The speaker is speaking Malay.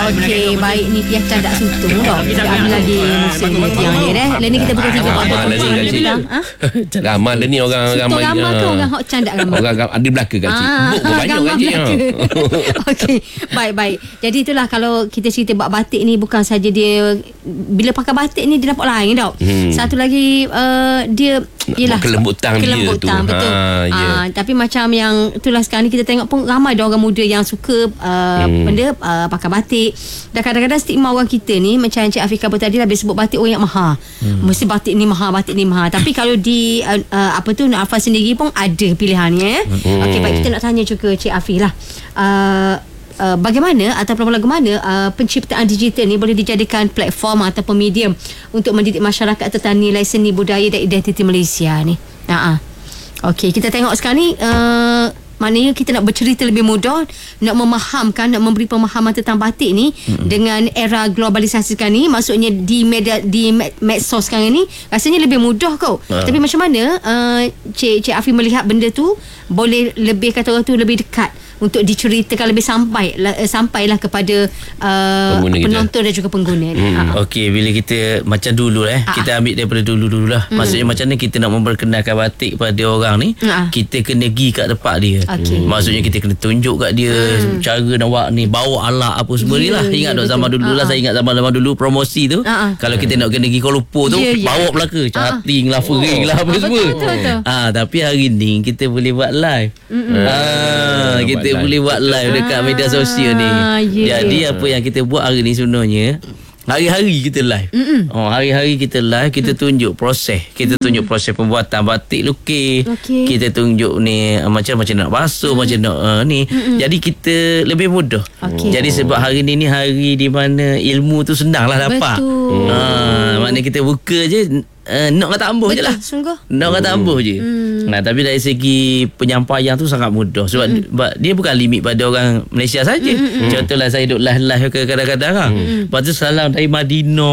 Okey, baik ni Piah candak sutung dah. Kita ambil lagi musim ni Piah ni dah. Lain ni kita buka 3 Ramai lah ni kak cik. Ramai lah ni orang Sutung ramai ke orang hok candak ramai? Orang ada belaka kak cik. Buk pun banyak kak cik. Okey, baik. Jadi itulah kalau kita cerita bab batik ni, bukan saja dia bila pakai batik ni dia nampak lain tau. Satu lagi dia ialah kelembutan dia tu. Betul. Tapi macam yang itulah sekarang ni kita tengok pun ramai dah orang muda yang suka benda pakai batik. Dan kadang-kadang stigma orang kita ni macam Encik Afiqah pun tadi lah, bila sebut batik orang yang maha. Mesti batik ni maha. Tapi kalau di Nafas sendiri pun ada pilihannya. Okey, baik, kita nak tanya juga Cik Afiq lah. Bagaimana ataupun bagaimana penciptaan digital ni boleh dijadikan platform ataupun medium untuk mendidik masyarakat tentang nilai seni, budaya dan identiti Malaysia ni. Okey, kita tengok sekarang ni maknanya kita nak bercerita lebih mudah, nak memahamkan, nak memberi pemahaman tentang batik ni dengan era globalisasi sekarang ni, maksudnya di media, di medsos sekarang ni rasanya lebih mudah kau. Tapi macam mana Cik Afiq melihat benda tu boleh lebih, kata orang tu, lebih dekat untuk diceritakan lebih sampailah kepada penonton dan juga pengguna ni. Okey, bila kita macam dulu kita ambil daripada dulu lah. Maksudnya macam mana kita nak memperkenalkan batik pada orang ni, kita kena pergi kat tempat dia. Maksudnya kita kena tunjuk kat dia cara nak buat ni, bawa alat apa semua ni lah. Ingat tak zaman dulu lah, saya ingat zaman dulu promosi tu, kalau kita nak kena pergi Kuala Lumpur tu, bawa belaka cutting lah, fering lah apa semua. Tapi hari ni kita boleh buat live. Kita boleh buat live dekat media sosial ni. Jadi apa yang kita buat hari ni sebenarnya, hari-hari kita live. Hari-hari kita live, kita tunjuk proses. Kita tunjuk proses pembuatan batik lukis. Kita tunjuk ni macam nak basuh, macam nak ni. Jadi kita lebih mudah. Jadi sebab hari ni hari di mana ilmu tu senang lah dapat. Maknanya kita buka je, nak kata ambuh je lah. Nak kata ambuh je. Tapi dari segi penyampaian tu sangat mudah. Sebab dia bukan limit pada orang Malaysia saja. Contohlah saya duduk live ke kadang-kadang Lepas tu salam dari Madinah,